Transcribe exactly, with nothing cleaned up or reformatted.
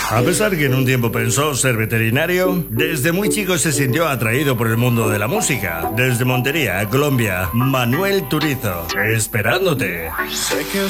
A pesar que en un tiempo pensó ser veterinario, desde muy chico se sintió atraído por el mundo de la música. Desde Montería, Colombia, Manuel Turizo, esperándote.